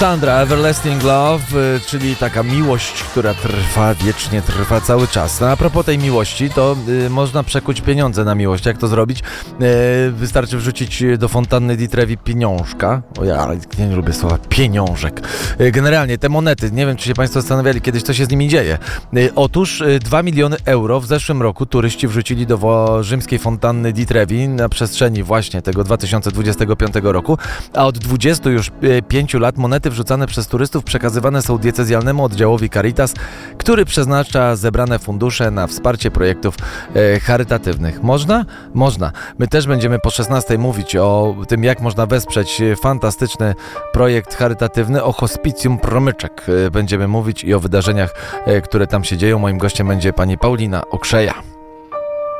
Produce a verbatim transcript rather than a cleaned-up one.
Sandra, Everlasting Love, czyli taka miłość, która trwa wiecznie, trwa cały czas. No, a propos tej miłości, to y, można przekuć pieniądze na miłość. Jak to zrobić? Y, wystarczy wrzucić do fontanny di Trevi pieniążka. O ja nie lubię słowa pieniążek. Y, generalnie te monety, nie wiem, czy się Państwo zastanawiali kiedyś, co się z nimi dzieje. Y, otóż y, dwa miliony euro w zeszłym roku turyści wrzucili do wo- rzymskiej fontanny di Trevi na przestrzeni właśnie tego dwa tysiące dwudziestego piątego roku, a od dwudziestu już y, pięciu lat monety wrzucane przez turystów przekazywane są diecezjalnemu oddziałowi Caritas, który przeznacza zebrane fundusze na wsparcie projektów e, charytatywnych. Można? Można. My też będziemy po szesnastej mówić o tym, jak można wesprzeć fantastyczny projekt charytatywny, o Hospicjum Promyczek. E, będziemy mówić i o wydarzeniach, e, które tam się dzieją. Moim gościem będzie pani Paulina Okrzeja.